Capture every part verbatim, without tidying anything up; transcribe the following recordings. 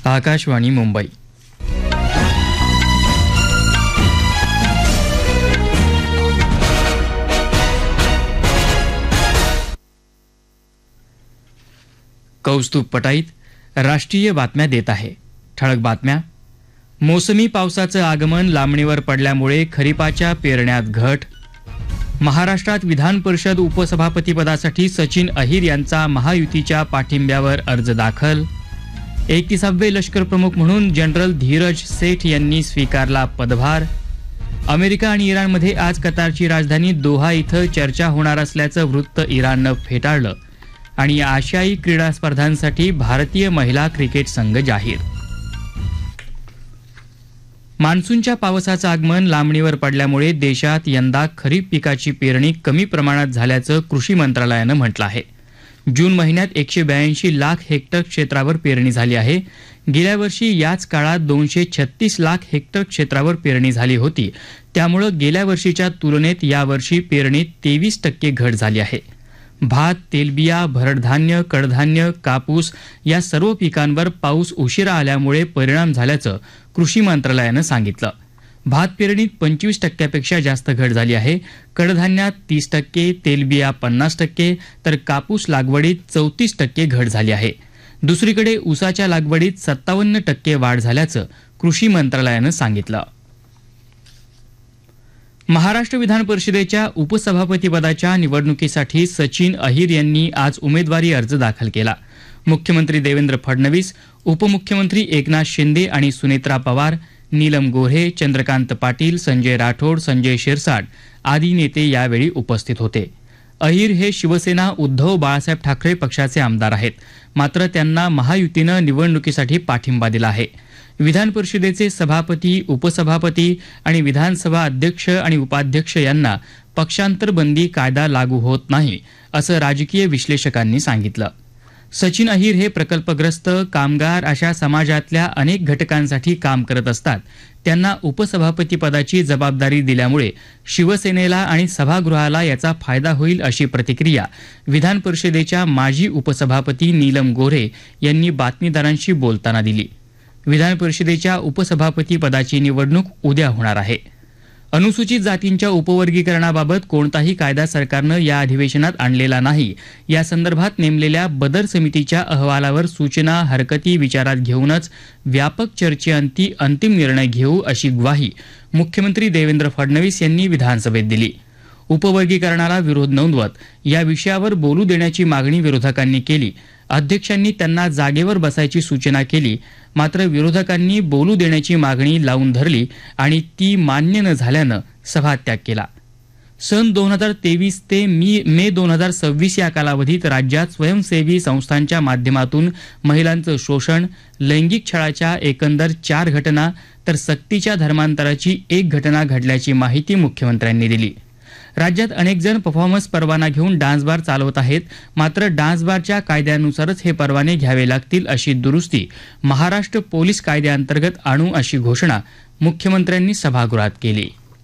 आकाशवाणी मुंबई. कौस्तुभ पटाईत राष्ट्रीय बातम्या देत आहे. ठळक बातम्या. मोसमी पावसाचं आगमन लांबणीवर पडल्यामुळे खरीपाच्या पेरण्यात घट. महाराष्ट्रात विधान परिषद उपसभापतीपदासाठी सचिन अहिर यांचा महायुतीच्या पाठिंब्यावर अर्ज दाखल. एकतीसावे लष्कर प्रमुख म्हणून जनरल धीरज सेठ यांनी स्वीकारला पदभार. अमेरिका आणि इराणमध्ये आज कतारची राजधानी दोहा इथं चर्चा होणार असल्याचं वृत्त इराणनं फेटाळलं. आणि आशियाई क्रीडा स्पर्धांसाठी भारतीय महिला क्रिकेट संघ जाहीर. मान्सूनच्या पावसाचं आगमन लांबणीवर पडल्यामुळे देशात यंदा खरीप पिकाची पेरणी कमी प्रमाणात झाल्याचं कृषी मंत्रालयानं म्हटलं आहे. जून महिन्यात एकशे ब्याऐंशी लाख हेक्टर क्षेत्रावर पेरणी झाली आहे. गेल्या वर्षी याच काळात दोनशे छत्तीस लाख हेक्टर क्षेत्रावर पेरणी झाली होती. त्यामुळे गेल्या वर्षीच्या तुलनेत यावर्षी पेरणीत तेवीस टक्के घट झाली आहे. भात, तेलबिया, भरडधान्य, कडधान्य, कापूस या सर्व पिकांवर पाऊस उशिरा आल्यामुळे परिणाम झाल्याचं कृषी मंत्रालयानं सांगितलं. भात पेरणीत पंचवीस टक्क्यापेक्षा जास्त घट झाली आहे. कडधान्यात तीस टक्के, तेलबिया पन्नास टक्के तर कापूस लागवडीत चौतीस टक्के घट झाली आहे. दुसरीकडे ऊसाच्या लागवडीत सत्तावन्न टक्के वाढ झाल्याचं कृषी मंत्रालयानं सांगितलं. महाराष्ट्र विधान परिषदेच्या उपसभापतीपदाच्या निवडणुकीसाठी सचिन अहिर यांनी आज उमेदवारी अर्ज दाखल केला. मुख्यमंत्री देवेंद्र फडणवीस, उपमुख्यमंत्री एकनाथ शिंदे आणि सुनेत्रा पवार, नीलम गोऱ्हे, चंद्रकांत पाटील, संजय राठोड, संजय शिरसाट आदी नेते यावेळी उपस्थित होते. अहिर हे शिवसेना उद्धव बाळासाहेब ठाकरे पक्षाचे आमदार आहेत. मात्र त्यांना महायुतीनं निवडणुकीसाठी पाठिंबा दिला आहे. विधान परिषदेचे सभापती, उपसभापती आणि विधानसभा अध्यक्ष आणि उपाध्यक्ष यांना पक्षांतर बंदी कायदा लागू होत नाही, असं राजकीय विश्लेषकांनी सांगितलं. सचिन अहिर हे प्रकल्पग्रस्त, कामगार अशा समाजातल्या अनेक घटकांसाठी काम करत असतात. त्यांना उपसभापतीपदाची जबाबदारी दिल्यामुळे शिवसेनेला आणि सभागृहाला याचा फायदा होईल, अशी प्रतिक्रिया विधान परिषदेच्या माजी उपसभापती नीलम गोऱ्हे यांनी बातमीदारांशी बोलताना दिली. विधान परिषदेच्या उपसभापती पदाची निवडणूक उद्या होणार आहे. अनुसूचित जातींच्या उपवर्गीकरणाबाबत कोणताही कायदा सरकारनं या अधिवेशनात आणलेला नाही. या संदर्भात नेमलेल्या बदर समितीच्या अहवालावर सूचना, हरकती विचारात घेऊनच व्यापक चर्चेअंती अंतिम निर्णय घेऊ, अशी ग्वाही मुख्यमंत्री देवेंद्र फडणवीस यांनी विधानसभेत दिली. उपवर्गीकरणाला विरोध नोंदवत या विषयावर बोलू देण्याची मागणी विरोधकांनी केली. अध्यक्षांनी त्यांना जागेवर बसायची सूचना केली. मात्र विरोधकांनी बोलू देण्याची मागणी लावून धरली आणि ती मान्य न झाल्यानं सभात्याग केला. सन दोन हजार तेवीस ते मे दोन हजार सव्वीस या कालावधीत राज्यात स्वयंसेवी संस्थांच्या माध्यमातून महिलांचं शोषण, लैंगिक छळाच्या एकंदर चार घटना तर सक्तीच्या धर्मांतराची एक घटना घडल्याची माहिती मुख्यमंत्र्यांनी दिली. राज्यात अनेक जण परफॉर्मन्स परवाना घेऊन डान्स बार चालवत आहेत. मात्र डान्स बारच्या कायद्यानुसारच हे परवाने घ्यावे लागतील, अशी दुरुस्ती महाराष्ट्र पोलीस कायद्याअंतर्गत आणू, अशी घोषणा मुख्यमंत्र्यांनी सभागृहात केली.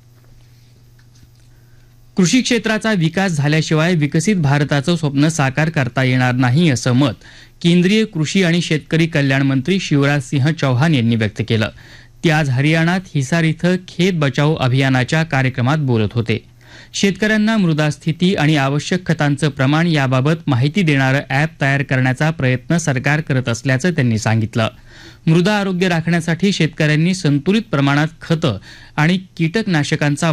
कृषी क्षेत्राचा विकास झाल्याशिवाय विकसित भारताचं स्वप्न साकार करता येणार नाही, असं मत केंद्रीय कृषी आणि शेतकरी कल्याण मंत्री शिवराज सिंह चौहान यांनी व्यक्त केलं. ते आज हरियाणात हिसार इथं खेत बचाओ अभियानाच्या कार्यक्रमात बोलत होते. शेतकऱ्यांना मृदा स्थिती आणि आवश्यक खतांचं प्रमाण याबाबत माहिती देणारं ॲप तयार करण्याचा प्रयत्न सरकार करत असल्याचं त्यांनी सांगितलं. मृदा आरोग्य राखण्यासाठी शेतकऱ्यांनी संतुलित प्रमाणात खतं आणि कीटकनाशकांचा